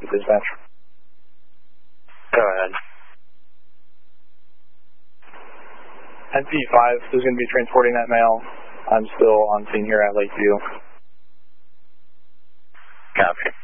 dispatch. Go ahead. NP5 is going to be transporting that mail. I'm still on scene here at Lakeview. Copy.